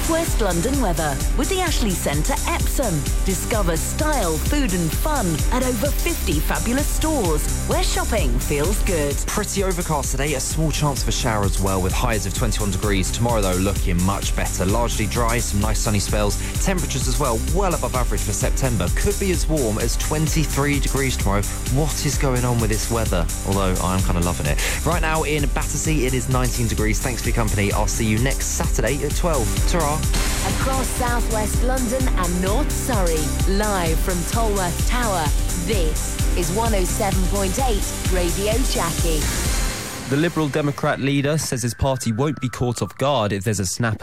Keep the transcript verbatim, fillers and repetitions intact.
West London weather with the Ashley Centre Epsom. Discover style, food and fun at over fifty fabulous stores where shopping feels good. Pretty overcast today, a small chance of a shower as well, with highs of twenty-one degrees. Tomorrow, though, looking much better. Largely dry, some nice sunny spells. Temperatures as well, well above average for September. Could be as warm as twenty-three degrees tomorrow. What is going on with this weather? Although I'm kind of loving it. Right now in Battersea, it is nineteen degrees. Thanks for your company. I'll see you next Saturday at twelve. Ta-ra. Across southwest London and North Surrey, live from Tolworth Tower, this is one oh seven point eight Radio Jackie. The Liberal Democrat leader says his party won't be caught off guard if there's a snap